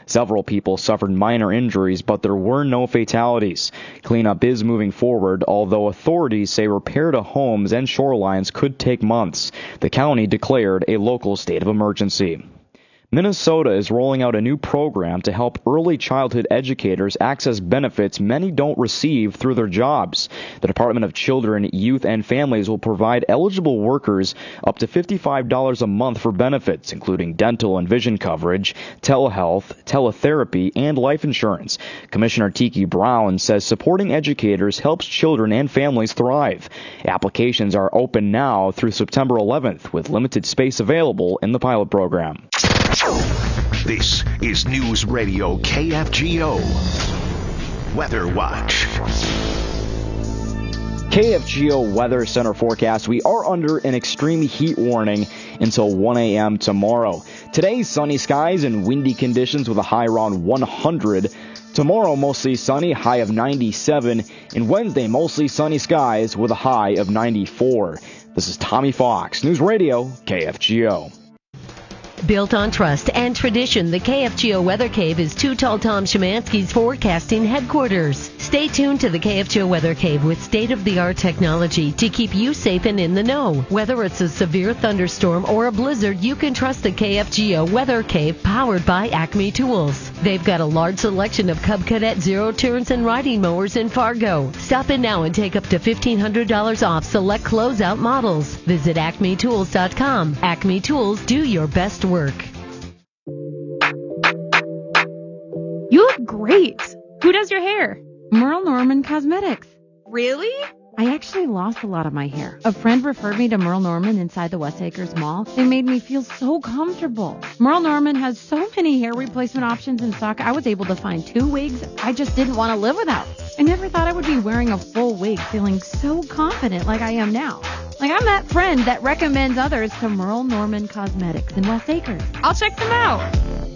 Several people suffered minor injuries, but there were no fatalities. Cleanup is moving forward, although authorities say repair to homes and shorelines could take months. The county declared a local state of emergency. Minnesota is rolling out a new program to help early childhood educators access benefits many don't receive through their jobs. The Department of Children, Youth, and Families will provide eligible workers up to $55 a month for benefits, including dental and vision coverage, telehealth, teletherapy, and life insurance. Commissioner Tiki Brown says supporting educators helps children and families thrive. Applications are open now through September 11th, with limited space available in the pilot program. This is News Radio KFGO Weather Watch. KFGO Weather Center forecast. We are under an extreme heat warning until 1 a.m. tomorrow. Today, sunny skies and windy conditions with a high around 100. Tomorrow, mostly sunny, high of 97. And Wednesday, mostly sunny skies with a high of 94. This is Tommy Fox, News Radio KFGO. Built on trust and tradition, the KFGO Weather Cave is Too Tall Tom Szymanski's forecasting headquarters. Stay tuned to the KFGO Weather Cave with state-of-the-art technology to keep you safe and in the know. Whether it's a severe thunderstorm or a blizzard, you can trust the KFGO Weather Cave powered by Acme Tools. They've got a large selection of Cub Cadet zero turns and riding mowers in Fargo. Stop in now and take up to $1,500 off select closeout models. Visit acmetools.com. Acme Tools, do your best work. You look great. Who does your hair? Merle Norman Cosmetics. Really? I actually lost a lot of my hair. A friend referred me to Merle Norman inside the West Acres Mall. They made me feel so comfortable. Merle Norman has so many hair replacement options in stock. I was able to find 2 wigs I just didn't want to live without. I never thought I would be wearing a full wig feeling so confident like I am now. Like I'm that friend that recommends others to Merle Norman Cosmetics in West Acres. I'll check them out.